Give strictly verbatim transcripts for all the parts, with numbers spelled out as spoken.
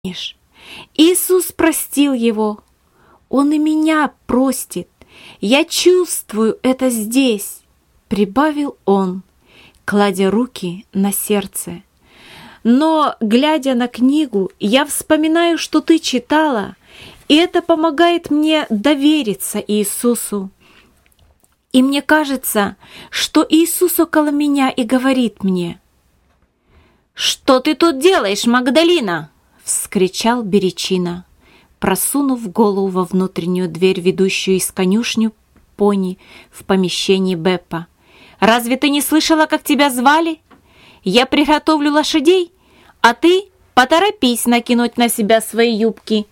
Иисус простил его. Он и меня простит. Я чувствую это здесь, прибавил он, кладя руки на сердце. Но, глядя на книгу, я вспоминаю, что ты читала, и это помогает мне довериться Иисусу. И мне кажется, что Иисус около меня и говорит мне: «Что ты тут делаешь, Магдалина?» — вскричал Беречина, просунув голову во внутреннюю дверь, ведущую из конюшни пони в помещении Беппа. «Разве ты не слышала, как тебя звали? Я приготовлю лошадей, а ты поторопись накинуть на себя свои юбки.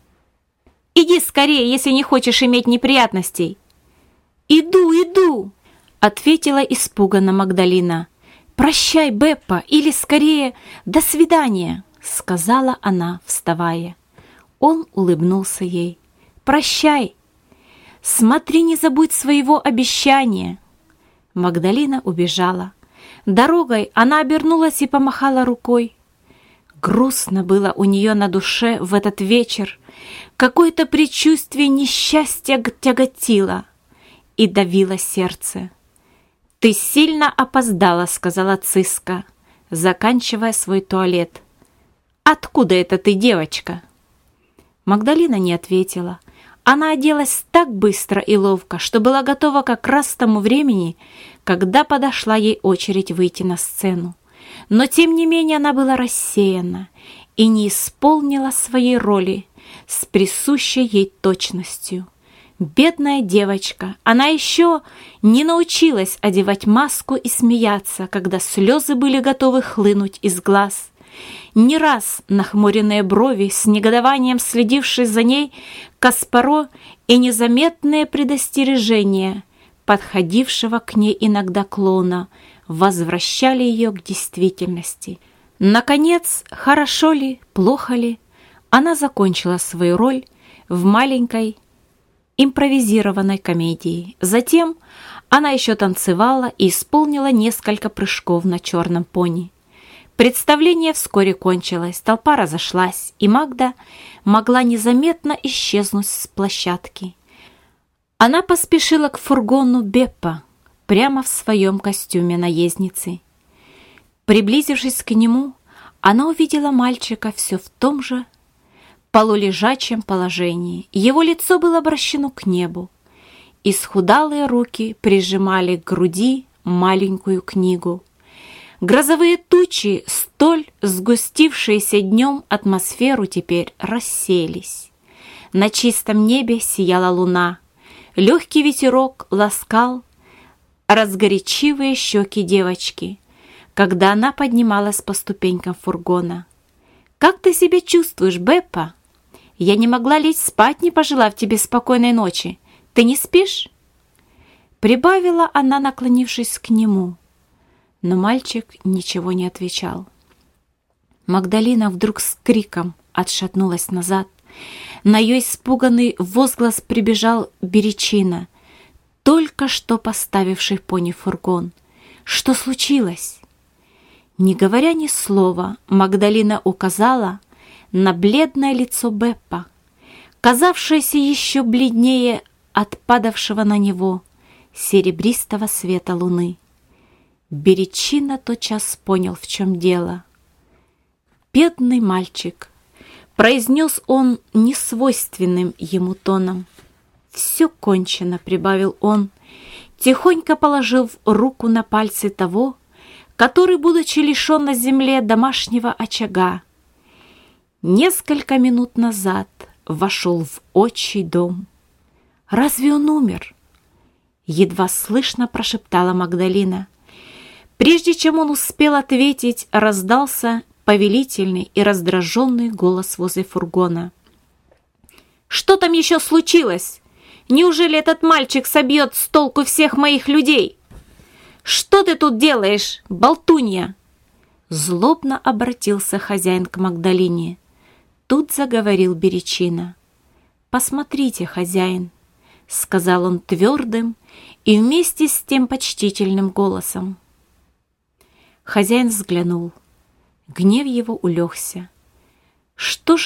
Иди скорее, если не хочешь иметь неприятностей». «Иду, иду!» — ответила испуганно Магдалина. «Прощай, Беппа, или скорее до свидания!» — сказала она, вставая. Он улыбнулся ей. «Прощай! Смотри, не забудь своего обещания!» Магдалина убежала. Дорогой она обернулась и помахала рукой. Грустно было у нее на душе в этот вечер. Какое-то предчувствие несчастья тяготило и давило сердце. «Ты сильно опоздала», — сказала Циска, заканчивая свой туалет. «Откуда это ты, девочка?» Магдалина не ответила. Она оделась так быстро и ловко, что была готова как раз к тому времени, когда подошла ей очередь выйти на сцену. Но, тем не менее, она была рассеяна и не исполнила своей роли с присущей ей точностью. Бедная девочка, она еще не научилась одевать маску и смеяться, когда слезы были готовы хлынуть из глаз. Не раз нахмуренные брови, с негодованием следившие за ней Каспаро, и незаметные предостережения подходившего к ней иногда клоуна возвращали ее к действительности. Наконец, хорошо ли, плохо ли, она закончила свою роль в маленькой импровизированной комедии. Затем она еще танцевала и исполнила несколько прыжков на черном пони. Представление вскоре кончилось, толпа разошлась, и Магда могла незаметно исчезнуть с площадки. Она поспешила к фургону Беппа прямо в своем костюме наездницы. Приблизившись к нему, она увидела мальчика все в том же полулежачем положении. Его лицо было обращено к небу. Исхудалые руки прижимали к груди маленькую книгу. Грозовые тучи, столь сгустившиеся днем атмосферу, теперь рассеялись. На чистом небе сияла луна. Легкий ветерок ласкал разгорячивые щеки девочки, когда она поднималась по ступенькам фургона. «Как ты себя чувствуешь, Беппа? Я не могла лечь спать, не пожелав тебе спокойной ночи. Ты не спишь?» Прибавила она, наклонившись к нему. Но мальчик ничего не отвечал. Магдалина вдруг с криком отшатнулась назад. На ее испуганный возглас прибежал Беречина, только что поставивший пони в фургон. «Что случилось?» Не говоря ни слова, Магдалина указала на бледное лицо Беппа, казавшееся еще бледнее от падавшего на него серебристого света луны. Беречина тотчас понял, в чем дело. «Бедный мальчик», — произнес он несвойственным ему тоном. «Все кончено», — прибавил он, тихонько положив руку на пальцы того, который, будучи лишен на земле домашнего очага, несколько минут назад вошел в отчий дом. «Разве он умер?» — едва слышно прошептала Магдалина. Прежде чем он успел ответить, раздался повелительный и раздраженный голос возле фургона. «Что там еще случилось? Неужели этот мальчик собьет с толку всех моих людей? Что ты тут делаешь, болтунья?» Злобно обратился хозяин к Магдалине. Тут заговорил Беречина. «Посмотрите, хозяин», — сказал он твердым и вместе с тем почтительным голосом. Хозяин взглянул. Гнев его улегся. Что